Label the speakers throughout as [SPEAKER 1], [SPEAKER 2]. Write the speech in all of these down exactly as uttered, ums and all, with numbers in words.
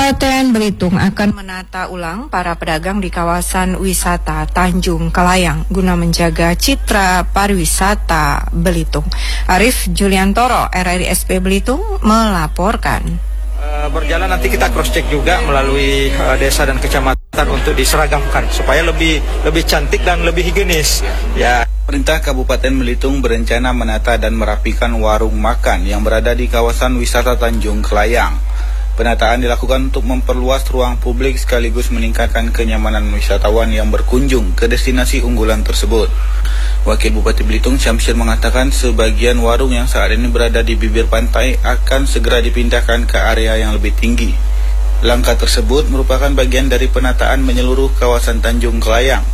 [SPEAKER 1] Kabupaten Belitung akan menata ulang para pedagang di kawasan wisata Tanjung Kelayang guna menjaga citra pariwisata Belitung. Arif Juliantoro, R R I S P Belitung, melaporkan.
[SPEAKER 2] Berjalan nanti kita cross check juga melalui uh, desa dan kecamatan untuk diseragamkan supaya lebih lebih cantik dan lebih higienis. Ya.
[SPEAKER 3] Pemerintah Kabupaten Belitung berencana menata dan merapikan warung makan yang berada di kawasan wisata Tanjung Kelayang. Penataan dilakukan untuk memperluas ruang publik sekaligus meningkatkan kenyamanan wisatawan yang berkunjung ke destinasi unggulan tersebut. Wakil Bupati Belitung Syamsir mengatakan sebagian warung yang saat ini berada di bibir pantai akan segera dipindahkan ke area yang lebih tinggi. Langkah tersebut merupakan bagian dari penataan menyeluruh kawasan Tanjung Kelayang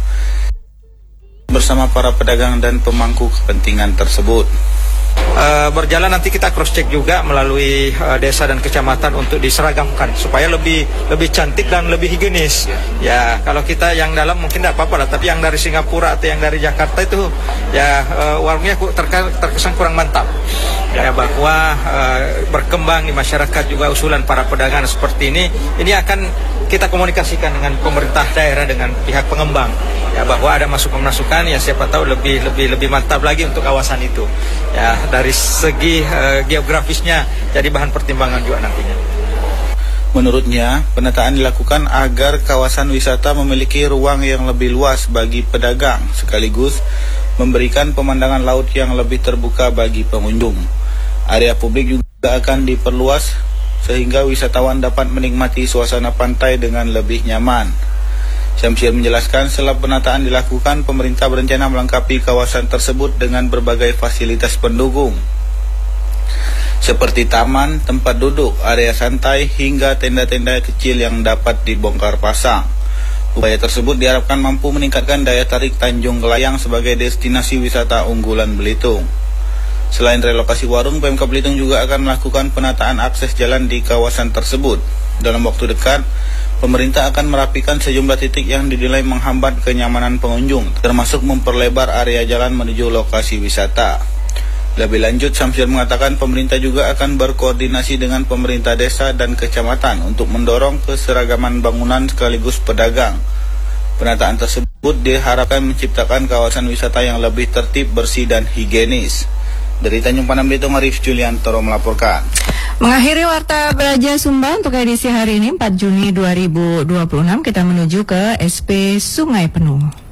[SPEAKER 3] bersama para pedagang dan pemangku kepentingan tersebut.
[SPEAKER 2] Uh, berjalan nanti kita cross check juga melalui uh, desa dan kecamatan untuk diseragamkan supaya lebih lebih cantik dan lebih higienis. Ya, kalau kita yang dalam mungkin tidak apa-apa lah, tapi yang dari Singapura atau yang dari Jakarta itu ya uh, warungnya terkesan, terkesan kurang mantap. Ya, bahwa uh, berkembang di masyarakat juga usulan para pedagang seperti ini, ini akan kita komunikasikan dengan pemerintah daerah, dengan pihak pengembang. Ya, bahwa ada masukan-masukan ya siapa tahu lebih lebih lebih mantap lagi untuk kawasan itu. Ya, dari segi uh, geografisnya jadi bahan pertimbangan juga nantinya.
[SPEAKER 3] Menurutnya, penataan dilakukan agar kawasan wisata memiliki ruang yang lebih luas bagi pedagang, sekaligus memberikan pemandangan laut yang lebih terbuka bagi pengunjung. Area publik juga akan diperluas sehingga wisatawan dapat menikmati suasana pantai dengan lebih nyaman. Syamsir menjelaskan setelah penataan dilakukan, pemerintah berencana melengkapi kawasan tersebut dengan berbagai fasilitas pendukung seperti taman, tempat duduk, area santai, hingga tenda-tenda kecil yang dapat dibongkar pasang. Upaya tersebut diharapkan mampu meningkatkan daya tarik Tanjung Kelayang sebagai destinasi wisata unggulan Belitung. Selain relokasi warung, Pemkab Belitung juga akan melakukan penataan akses jalan di kawasan tersebut. Dalam waktu dekat, pemerintah akan merapikan sejumlah titik yang dinilai menghambat kenyamanan pengunjung, termasuk memperlebar area jalan menuju lokasi wisata. Lebih lanjut, Syamsir mengatakan pemerintah juga akan berkoordinasi dengan pemerintah desa dan kecamatan untuk mendorong keseragaman bangunan sekaligus pedagang. Penataan tersebut diharapkan menciptakan kawasan wisata yang lebih tertib, bersih, dan higienis. Dari Tanjung Pandan Belitung, Arif Juliantoro melaporkan.
[SPEAKER 1] Mengakhiri Warta Belaja Sumba untuk edisi hari ini empat Juni dua ribu dua puluh enam, kita menuju ke S P Sungai Penuh.